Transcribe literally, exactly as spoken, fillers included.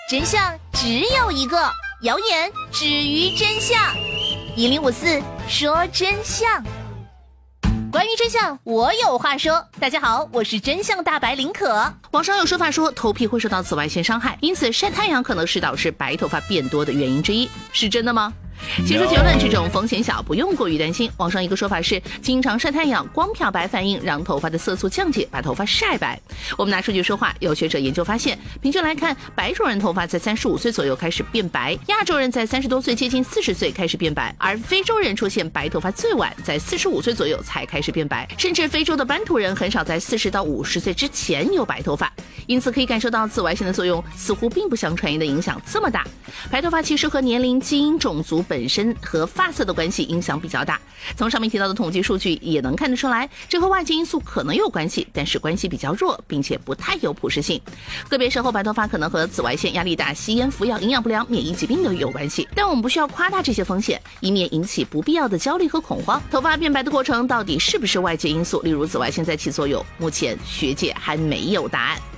真相只有一个，谣言止于真相。一零五四说真相，关于真相，我有话说。大家好，我是真相大白林可。 网上有说法说头皮会受到紫外线伤害，因此晒太阳可能是导致白头发变多的原因之一，是真的吗？先说结论，这种风险小，不用过于担心。网上一个说法是，经常晒太阳，光漂白反应让头发的色素降解，把头发晒白。我们拿数据说话，有学者研究发现，平均来看，白种人头发在三十五岁左右开始变白，亚洲人在三十多岁接近四十岁开始变白，而非洲人出现白头发最晚，在四十五岁左右才开始变白，甚至非洲的班图人很少在四十到五十岁之前有白头发。因此可以感受到紫外线的作用似乎并不像传言的影响这么大。白头发其实和年龄、基因、种族本身和发色的关系影响比较大。从上面提到的统计数据也能看得出来，这和外界因素可能有关系，但是关系比较弱，并且不太有普适性。个别时候白头发可能和紫外线、压力大、吸烟、服药、营养不良、免疫疾病都有关系，但我们不需要夸大这些风险，以免引起不必要的焦虑和恐慌。头发变白的过程到底是不是外界因素，例如紫外线在起作用，目前学界还没有答案。